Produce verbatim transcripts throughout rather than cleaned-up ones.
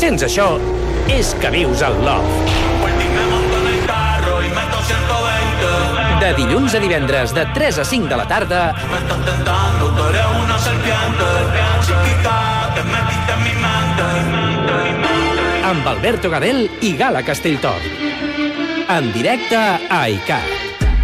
sents això, és que vius al Loft. De dilluns a divendres, de tres a cinc de la tarda, amb Alberto Gadel i Gala Castelltort. En directe a iCat.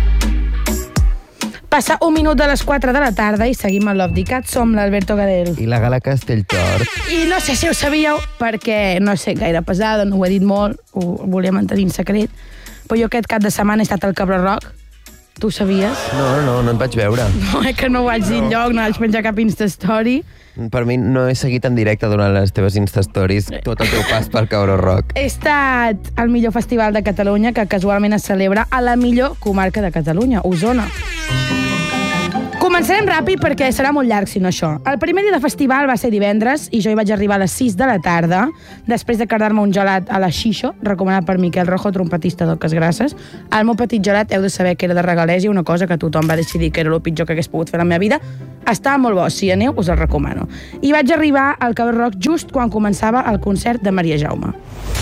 Passa un minut de les quatre de la tarda i seguim a Love d'Icat. Som l'Alberto Gadel. I la Gala Castelltort. I no sé si ho sabíeu, perquè no sé gaire pesada, no ho he dit molt, ho volia mantenir en secret, però jo aquest cap de setmana he estat al Cabró Rock. Tu ho sabies? No, no, no et vaig veure. No, és que no ho vaig dir enlloc, no vaig penjar cap Instastory. Per mi no he seguit en directe durant les teves Instastories tot el teu pas pel Cabró Rock. He estat al millor festival de Catalunya, que casualment es celebra a la millor comarca de Catalunya, Osona. Començarem ràpid perquè serà molt llarg, si no això. El primer dia de festival va ser divendres i jo hi vaig arribar a les sis de la tarda, després de quedar-me un gelat a la Xixo, recomanat per Miquel Rojo, trompetista d'Oques Grasses. El meu petit gelat, heu de saber que era de regalès i una cosa que tothom va decidir que era el pitjor que hagués pogut fer a la meva vida. Estava molt bo, si aneu us el recomano. I vaig arribar al Cabró Rock just quan començava el concert de Maria Jaume.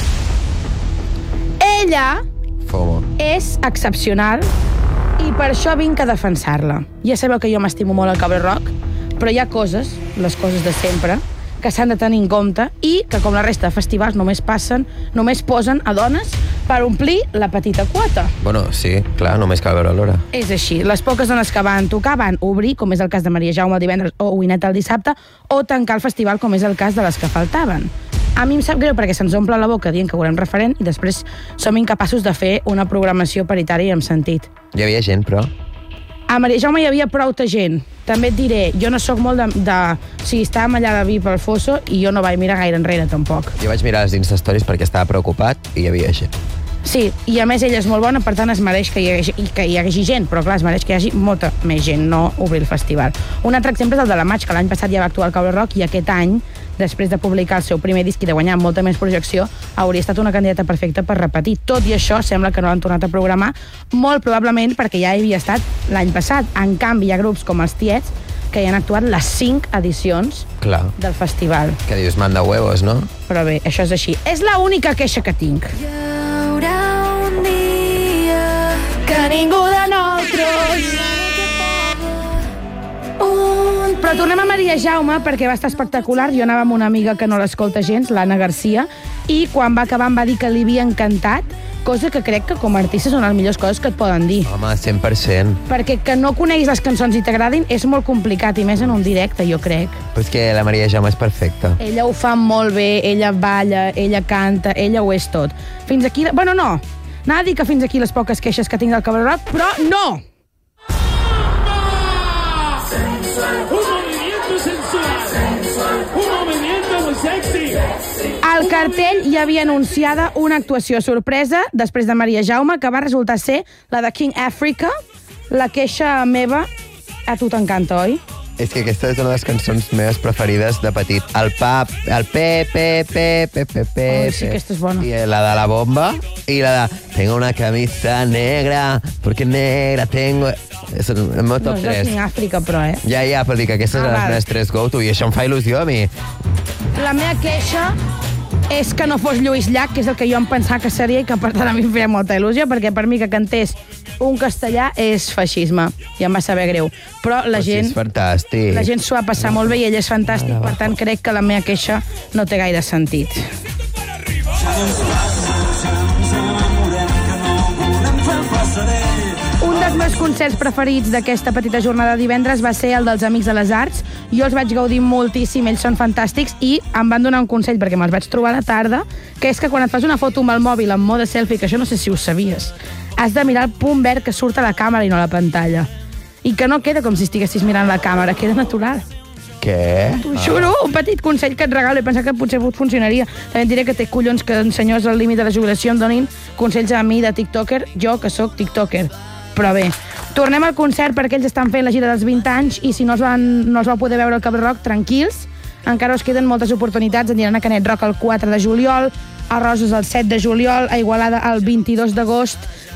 Ella Fomo. és excepcional i per això vinc a defensar-la. Ja sabeu que jo m'estimo molt al Cabró Rock, però hi ha coses, les coses de sempre, que s'han de tenir en compte i que, com la resta de festivals, només passen, només posen a dones per omplir la petita quota. Bueno, sí, clar, només cal veure l'hora. És així. Les poques dones que van tocar van obrir, com és el cas de Maria Jaume el divendres o Winnet el dissabte, o tancar el festival, com és el cas de les que faltaven. A mi em sap greu perquè se'ns omple la boca dient que volem referent i després som incapaços de fer una programació paritària amb sentit. Hi havia gent, però... A Maria Jaume hi havia prou gent. També et diré, jo no sóc molt de... de... O sigui, estàvem allà de vi pel fosso i jo no vaig mirar gaire enrere, tampoc. Jo vaig mirar les Instastories perquè estava preocupat i hi havia gent. Sí, i a més ella és molt bona, per tant es mereix que hi hagi, que hi hagi gent, però clar, es mereix que hi hagi molta més gent, no obrir el festival. Un altre exemple és el de la Maig, que l'any passat ja va actuar al Cabró Rock i aquest any, després de publicar el seu primer disc i de guanyar molta més projecció, hauria estat una candidata perfecta per repetir. Tot i això, sembla que no l'han tornat a programar, molt probablement perquè ja hi havia estat l'any passat. En canvi, hi ha grups com els Tiets que hi han actuat les cinc edicions Clar. del festival. Que dius, manda huevos, no? Però bé, això és així. És l'única queixa que tinc. Hi haurà un dia Que ningú de nosaltres... Un... Però tornem a Maria Jaume perquè va estar espectacular. Jo anava amb una amiga que no l'escolta gens, l'Anna Garcia, i quan va acabar em va dir que li havia encantat, cosa que crec que com a artista són les millors coses que et poden dir. Home, cent per cent. Perquè que no coneguis les cançons i t'agradin és molt complicat, i més en un directe, jo crec. Però és que la Maria Jaume és perfecta. Ella ho fa molt bé, ella balla, ella canta, ella ho és tot. Fins aquí... Bueno, no. Anava a dir que fins aquí les poques queixes que tinc del Cabró Rock, però no! Un movimiento sensual, sensual, un movimiento muy sexy. Al cartell hi havia anunciada una actuació sorpresa després de Maria Jaume, que va resultar ser la de King Africa. La queixa meva a tu t'encanta, oi? És que aquesta és una de les cançons meves preferides de petit. El pap, el pe, pe, pe, pe, pe, pe. Oh, sí, aquesta és bona. I la de la bomba, i la de tengo una camisa negra, porque negra tengo... És el meu top No és tres. de King Africa, però, eh? Ja, ja, però dic que aquestes Ah, són les val. meves tres go-to, i això em fa il·lusió a mi. La meva queixa és que no fos Lluís Llach, que és el que jo em pensava que seria i que per tant a mi em feia molta il·lusió, perquè per mi que cantés un castellà és feixisme, i em va saber greu. Però la Però sí, gent... és fantàstic. La gent s'ho va passar molt bé i ell és fantàstic, per tant crec que la meva queixa no té gaire sentit. Un dels meus concerts preferits d'aquesta petita jornada de divendres va ser el dels Amics de les Arts. Jo els vaig gaudir moltíssim, ells són fantàstics, i em van donar un consell, perquè me'ls vaig trobar a la tarda, que és que quan et fas una foto amb el mòbil en mode selfie, que això no sé si ho sabies, has de mirar el punt verd que surt a la càmera i no a la pantalla. I que no queda com si estiguessis mirant la càmera, queda natural. Què? T'ho juro, un petit consell que et regalo, he pensat que potser funcionaria. També et diré que té collons que senyors al límit de la jubilació em donin consells a mi de tiktoker, jo que sóc tiktoker. Però bé, tornem al concert perquè ells estan fent la gira dels vint anys i si no els, van, no els vau poder veure al Cabró Rock, tranquils, encara us queden moltes oportunitats. Aniran a Canet Rock el quatre de juliol, a Roses el set de juliol, a Igualada el vint-i-dos d'agost,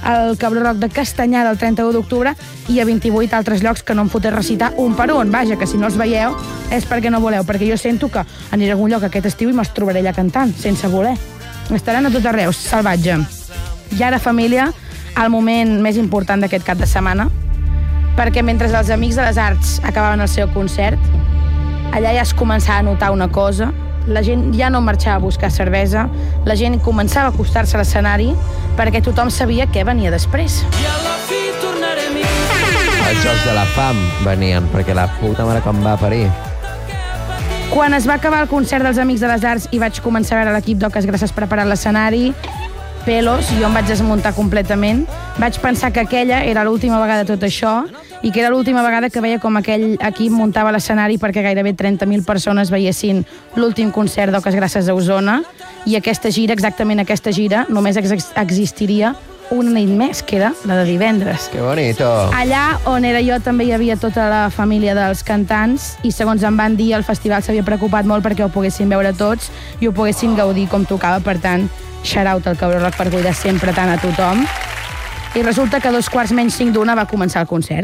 al Cabró Rock de Castanyada el trenta-u d'octubre i a vint-i-vuit altres llocs que no em fotés recitar un per un. Vaja, que si no els veieu és perquè no voleu, perquè jo sento que aniré a algun lloc aquest estiu i me'ls trobaré allà cantant, sense voler. Estaran a tot arreu, salvatge. I ara, família, el moment més important d'aquest cap de setmana, perquè mentre els Amics de les Arts acabaven el seu concert, allà ja es començava a notar una cosa. La gent ja no marxava a buscar cervesa, la gent començava a acostar-se a l'escenari perquè tothom sabia què venia després. I a la fi tornarem i... Els Jocs de la Fam venien, perquè la puta mare com va parir. Quan es va acabar el concert dels Amics de les Arts i vaig començar a veure l'equip d'Oques Grasses preparant l'escenari, pelos, jo em vaig desmuntar completament. Vaig pensar que aquella era l'última vegada tot això i que era l'última vegada que veia com aquell equip muntava l'escenari perquè gairebé trenta mil persones veiessin l'últim concert d'Oques Grasses a Osona, i aquesta gira, exactament aquesta gira, només ex existiria una nit més, que era la de divendres. Que bonito. Allà on era jo també hi havia tota la família dels cantants i, segons em van dir, el festival s'havia preocupat molt perquè ho poguessin veure tots i ho poguessin gaudir com tocava. Per tant, shout out al Cabró Rock per cuidar sempre tant a tothom. I resulta que a dos quarts menys cinc d'una va començar el concert.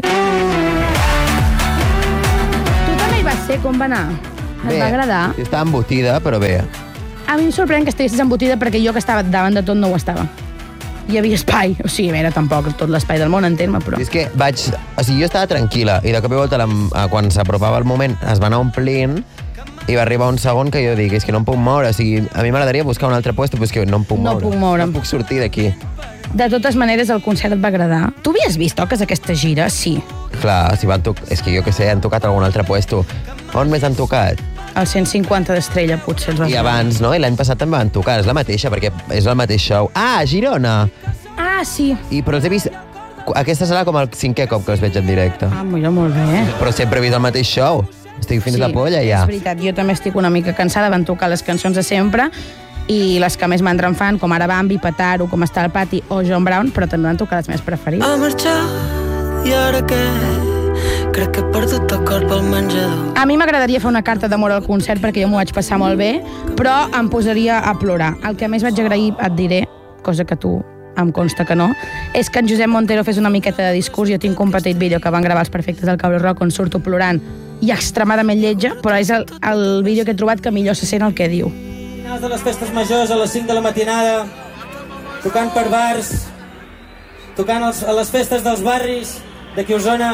Tu també hi vas ser? Com va anar? Et Bé, va agradar? estava embotida, però bé. A mi em sorprèn que estiguessis embotida perquè jo, que estava davant de tot, no ho estava. Hi havia espai. O sigui, a veure, tampoc tot l'espai del món, entén-me, però... És que vaig... O sigui, jo estava tranquil·la i de cop i volta, la, quan s'apropava el moment, es va anar omplint i va arribar un segon que jo dic, és que no em puc moure. O sigui, a mi m'agradaria buscar un altre puesto, però és que no em puc No moure. puc moure'm. No puc sortir d'aquí. De totes maneres, el concert et va agradar. Tu havies vist Oques aquesta gira? Sí. Clar, si van toc... és que jo que sé, han tocat algun altre puesto. On més han tocat? El cent cinquanta d'Estrella, potser els vas I veure. abans, no? I l'any passat també van tocar. És la mateixa, perquè és el mateix show. Ah, a Girona! Ah, sí. I, però els he vist... Aquesta serà com el cinquè cop que els veig en directe. Ah, mira, molt bé. Però sempre he vist el mateix show. Estic fins la polla, ja. És veritat, jo també estic una mica cansada. Van tocar les cançons de sempre i les que més mandren fan, com ara Bambi, Petaro, Com està el pati o John Brown, però també van tocar les més preferides. Ha marxat i ara què? Crec que he perdut el cor pel menjador. A mi m'agradaria fer una carta d'amor al concert perquè jo m'ho vaig passar molt bé, però em posaria a plorar. El que més vaig agrair, et diré, cosa que tu em consta que no, és que en Josep Montero fes una miqueta de discurs. Jo tinc un petit vídeo que van gravar els Perfectes del Cabró Rock on surto plorant i extremadament lletja, però és el, el vídeo que he trobat que millor se sent el que diu. Finals de les festes majors a les cinc de la matinada, tocant per bars, tocant els, a les festes dels barris d'aquí a Osona.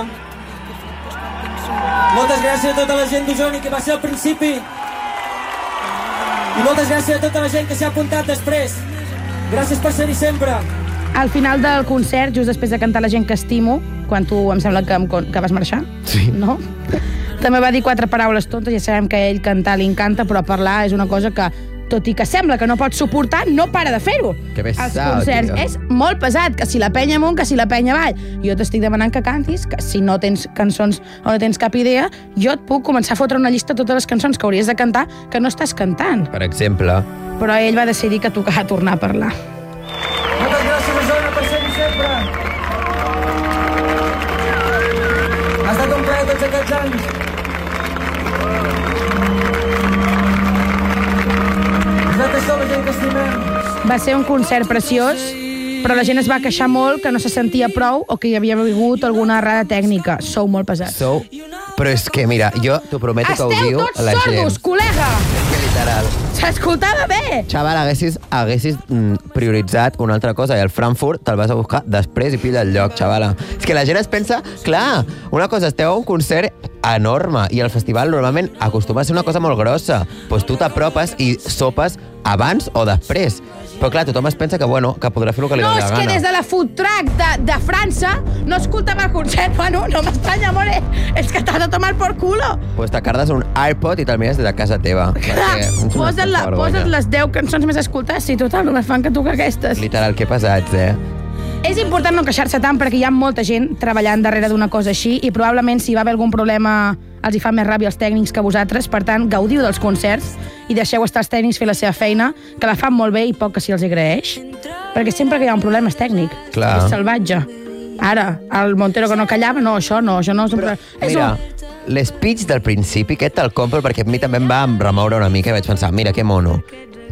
Moltes gràcies a tota la gent d'Osona que va ser al principi i moltes gràcies a tota la gent que s'ha apuntat després. Gràcies per ser-hi sempre. Al final del concert, just després de cantar La gent que estimo, quan tu em sembla que, em, que vas marxar, Sí. no? També va dir quatre paraules tontes. Ja sabem que a ell cantar li encanta, però parlar és una cosa que, tot i que sembla que no pot suportar, no para de fer-ho. Que pesat, Els concerts. tio. És molt pesat, que si la penya amunt, que si la penya avall. Jo t'estic demanant que cantis, que si no tens cançons o no tens cap idea, jo et puc començar a fotre una llista de totes les cançons que hauries de cantar que no estàs cantant. Per exemple. Però ell va decidir que tocava tornar a parlar. Moltes gràcies, Osona, per ser-hi sempre. Ha estat un plaer tots aquests anys. Vosaltres sou la gent que estimem. Va ser un concert preciós, però la gent es va queixar molt que no se sentia prou o que hi havia hagut alguna errada tècnica. Sou molt pesats. Sou... Però és que, mira, jo t'ho prometo que ho Esteu diu tots la gent. sordos, col·lega! És que literal. S'escoltava bé! Xaval, haguessis, haguessis mm, prioritzat una altra cosa i el Frankfurt te'l vas a buscar després i pilla el lloc, xavala. És que la gent es pensa, clar, una cosa, esteu a un concert enorme i el festival normalment acostuma a ser una cosa molt grossa. Doncs pues tu t'apropes i sopes abans o després. Però clar, tothom es pensa que, bueno, que podrà fer el que li No, doni és la que gana. des de la food truck de, de França no escoltava el concert. Bueno, no m'estranya, amore. És que t'has de tomar por culo. Pues te cardes un iPod i te'l mires des de casa teva. Clar, perquè ets una posa't, la, vergonya. posa't les deu cançons més escoltades. Sí, total, només fan que tocar aquestes. Literal, que pesats, eh? És important no queixar-se tant perquè hi ha molta gent treballant darrere d'una cosa així i probablement si va haver algun problema els hi fa més ràbia als tècnics que vosaltres. Per tant, gaudiu dels concerts i deixeu estar els tècnics fer la seva feina, que la fan molt bé i poc que si els agraeix. Perquè sempre que hi ha un problema és tècnic. Clar. És salvatge. Ara, el Montero que no callava, no, això no, això no és un problema. És Mira, un... l'espeech del principi, aquest te'l compro perquè a mi també em va remoure una mica i vaig pensar, mira, que mono.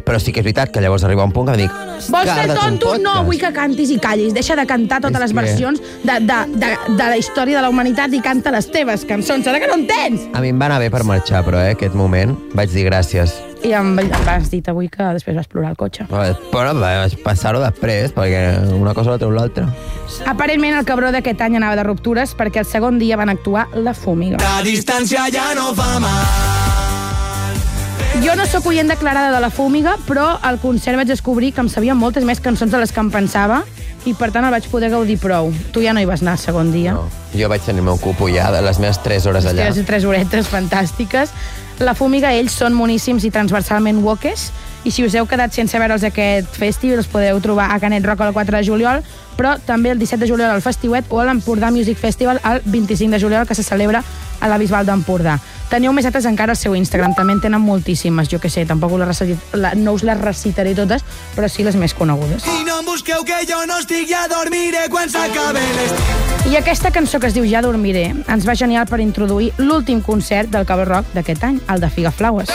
Però sí que és veritat que llavors arriba un punt que em dic... Vols fer "Guarda't un tonto? No, podcast". vull que cantis i callis. Deixa de cantar totes És les que- versions de, de, de, de la història de la humanitat i canta les teves cançons. Ara que no en tens! A mi em va anar bé per marxar, però, eh, aquest moment. Vaig dir gràcies. I em, em vas dir avui que després vas plorar al cotxe. Però vaig passar-ho després, perquè una cosa la treu l'altra. Aparentment, el cabró d'aquest any anava de ruptures perquè el segon dia van actuar La Fúmiga. La distància ja no fa mal. Jo no sóc oient declarada de La Fúmiga, però al concert vaig descobrir que em sabia moltes més cançons de les que em pensava i, per tant, el vaig poder gaudir prou. Tu ja no hi vas anar el segon dia. No. Jo vaig tenir el meu cupo ja de les meves tres hores allà. Les tres horetes fantàstiques. La Fúmiga, ells són moníssims i transversalment wokes, i si us heu quedat sense veure'ls aquest festival, els podeu trobar a Canet Rock el quatre de juliol, però també el disset de juliol al Festiuet o a l'Empordà Music Festival el vint-i-cinc de juliol, que se celebra a la Bisbal d'Empordà. Teniu més dates encara al seu Instagram, també en tenen moltíssimes, jo que sé, tampoc us les recit... la... no us les recitaré totes, però sí les més conegudes. I no em busqueu que jo no estic, ja dormiré quan s'acabe l'estiu. I aquesta cançó que es diu Ja dormiré ens va genial per introduir l'últim concert del Cable Rock d'aquest any, el de Figaflaues.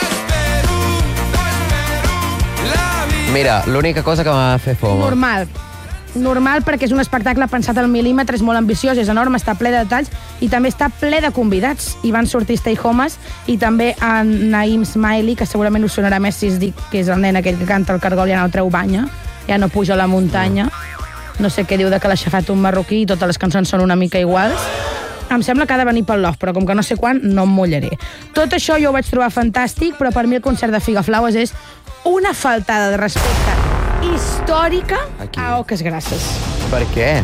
Mira, l'única cosa que m'ha fet foma. Normal. Normal perquè és un espectacle pensat al mil·límetre, és molt ambiciós, és enorme, està ple de detalls i també està ple de convidats. Hi van sortir Stay Homes i també en Naim Smiley, que segurament us sonarà més si es dic que és el nen aquell que canta el cargol i ja no el treu banya, ja no puja a la muntanya. No sé què diu de que l'ha aixafat un marroquí i totes les cançons són una mica iguals. Em sembla que ha de venir pel Love, però com que no sé quan, no em mullaré. Tot això jo ho vaig trobar fantàstic, però per mi el concert de Figaflaues és una faltada de respecte històrica Aquí. a Oques Grasses. Per què?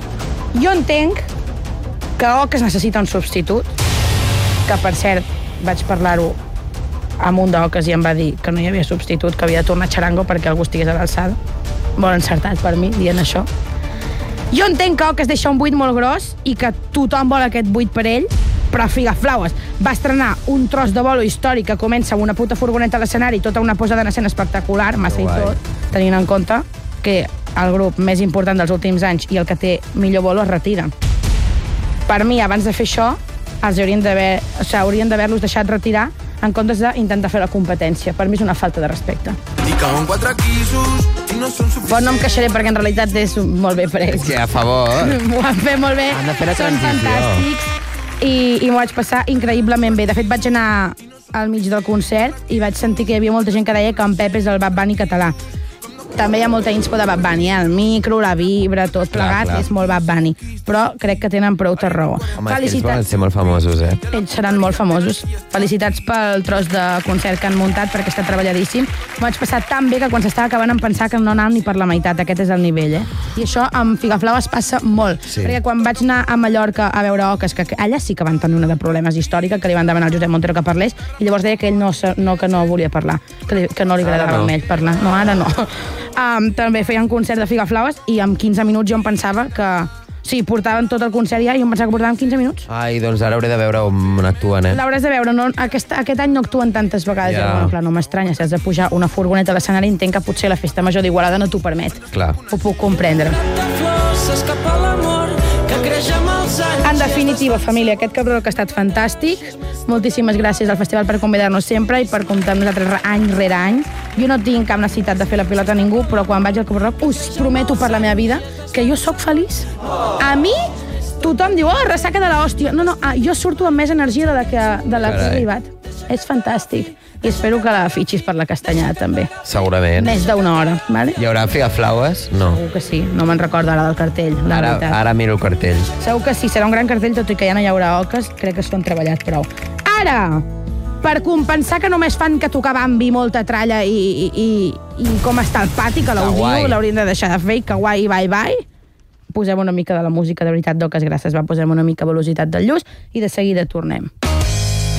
Jo entenc que Oques necessita un substitut, que per cert vaig parlar-ho amb un d'Oques i em va dir que no hi havia substitut, que havia de tornar a Charango perquè algú estigués a l'alçada. Molt encertat per mi, dient això. Jo entenc que Oques deixa un buit molt gros i que tothom vol aquest buit per ell, però Figaflaues va estrenar un tros de bolo històric que comença amb una puta furgoneta a l'escenari, tota una posada en escena espectacular, massa i Guai. tot, tenint en compte que el grup més important dels últims anys i el que té millor bolo es retira. Per mi, abans de fer això, els haurien d'haver, o sigui, haurien d'haver-los deixat retirar en comptes d'intentar fer la competència. Per mi és una falta de respecte. I cauen quatre quisos i no són suficients. Però no em queixaré perquè en realitat és molt bé per ells. És que, a favor... M'ho van fer molt bé, Han de fer la són transició. fantàstics i, i m'ho vaig passar increïblement bé. De fet, vaig anar al mig del concert i vaig sentir que hi havia molta gent que deia que en Pep és el Bad Bunny català. També hi ha molta inspo de Bad Bunny, eh? El micro, la vibra, tot plegat, clar. és molt Bad Bunny. Però crec que tenen prou raó. Home, és que ells volen ser molt famosos, eh? Ells seran molt famosos. Felicitats pel tros de concert que han muntat, perquè està treballadíssim. M'ho vaig passar tan bé que quan s'estava acabant em pensava que no anàvem ni per la meitat. Aquest és el nivell, eh? I això amb Figaflaues passa molt. Sí. Perquè quan vaig anar a Mallorca a veure Oques, que allà sí que van tenir una de problemes històrica, que li van demanar al Josep Montero que parlés, i llavors deia que ell no, no, que no volia parlar, que, li, que no li agradava no. a ell parlar. No, ara no. Um, també feien concert de Figaflaues i en quinze minuts jo em pensava que... Sí, portaven tot el concert ja i jo em pensava que portaven quinze minuts. Ai, doncs ara hauré de veure on actuen, eh? L'hauràs de veure, no, aquest, aquest any no actuen tantes vegades. Ja. Ja. Bueno, clar, no m'estranya, si has de pujar una furgoneta a l'escenari, entenc que potser la festa major d'Igualada no t'ho permet. Clar. Ho puc comprendre. S'escapa l'amor que creix amb els anys. En definitiva, família, aquest cabró que ha estat fantàstic. Moltíssimes gràcies al festival per convidar-nos sempre i per comptar amb nosaltres any rere any. Jo no tinc cap necessitat de fer la pilota a ningú, però quan vaig al Cable Rock us prometo per la meva vida que jo sóc feliç. A mi, tothom diu, oh, ressaca de l'hòstia. No, no, ah, jo surto amb més energia de la que, de la que he Carai. arribat. És fantàstic. I espero que la fitxis per la Castanyada, també. Segurament. Més d'una hora, vale? Hi haurà Figaflaues? No. Segur que sí. No me'n recordo ara del cartell, la Ara, veritat. ara miro el cartell. Segur que sí, serà un gran cartell, tot i que ja no hi haurà oques, crec que s'ho han treballat prou. Ara, per compensar que només fan que tocar bambi, molta tralla i, i, i, i com està el pati, que l'audio Kawaii. l'haurien de deixar de fer, i kawaii, bye, bye, posem una mica de la música de veritat d'Oques Grasses, va, posem una mica velocitat del lluç i de seguida tornem.